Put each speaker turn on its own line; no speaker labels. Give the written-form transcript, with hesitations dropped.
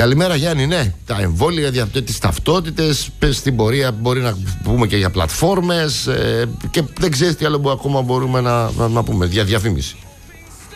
Καλημέρα Γιάννη, ναι. Τα εμβόλια, τις ταυτότητες, στην πορεία μπορεί να πούμε και για πλατφόρμες και δεν ξέρεις τι άλλο που ακόμα μπορούμε να πούμε, για διαφήμιση.